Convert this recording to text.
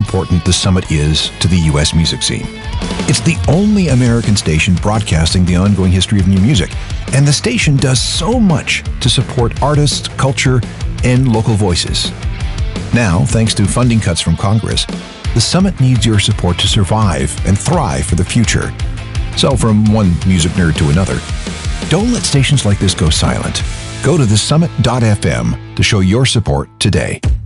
important the Summit is to the U.S. music scene. It's the only American station broadcasting the ongoing history of new music, and the station does so much to support artists, culture, and local voices. Now, thanks to funding cuts from Congress, the Summit needs your support to survive and thrive for the future. So, from one music nerd to another, don't let stations like this go silent. Go to thesummit.fm to show your support today.